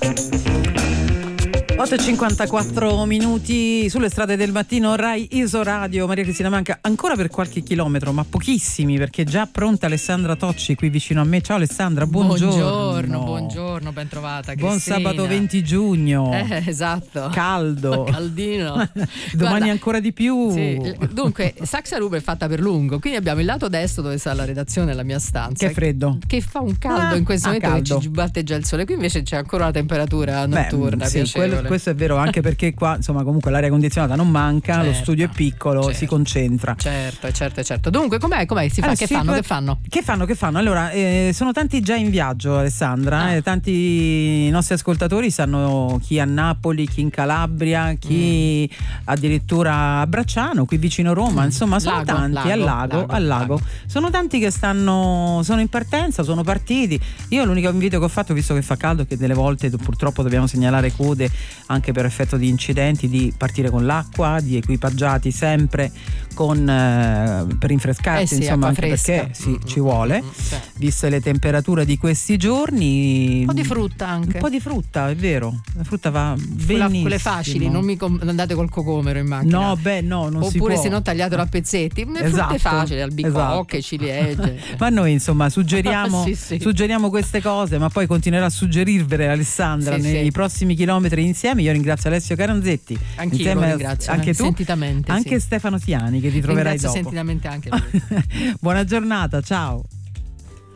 8:54 minuti sulle strade del mattino, Rai Isoradio. Maria Cristina Manca ancora per qualche chilometro, ma pochissimi, perché è già pronta Alessandra Tocci qui vicino a me. Ciao Alessandra, buongiorno. Buongiorno, ben trovata Cristina. Buon sabato 20 giugno. Esatto. Caldo. Caldino. Domani Guarda, ancora di più. sì. Dunque, Saxa Rubra è fatta per lungo, quindi abbiamo il lato destro dove sta la redazione, la mia stanza. Che freddo. Che fa un caldo in questo momento, caldo. che ci batte già il sole. Qui invece c'è ancora la temperatura notturna, sì, piacevole. questo è vero, anche perché qua insomma comunque l'aria condizionata non manca, Certo, lo studio è piccolo, certo. Si concentra. Certo. Dunque, com'è? Si fa? Che fanno? Che fanno? Allora, sono tanti già in viaggio, Alessandra, tanti nostri ascoltatori sanno, chi a Napoli, chi in Calabria, chi addirittura a Bracciano, qui vicino Roma, insomma sono tanti, al lago. Sono tanti che sono in partenza, sono partiti. Io l'unico invito che ho fatto, visto che fa caldo, che delle volte purtroppo dobbiamo segnalare code anche per effetto di incidenti, di partire con l'acqua, di equipaggiati sempre per rinfrescarsi, insomma, anche perché ci vuole, viste le temperature di questi giorni. Un po' di frutta anche. Un po' di frutta, è vero. La frutta va benissimo. Quelle facili, non mi andate col cocomero in macchina. No, non si può. Oppure se no tagliatelo a pezzetti. Frutte facili, albicocche, ciliegie. Ma noi insomma suggeriamo queste cose, ma poi continuerà a suggerirvele Alessandra nei prossimi chilometri insieme. Io ringrazio Alessio Caranzetti. Anch'io lo ringrazio, anche tu, sentitamente. Anche Stefano Tiani, che ti troverai ringrazio dopo. sentitamente anche lui. Buona giornata, ciao.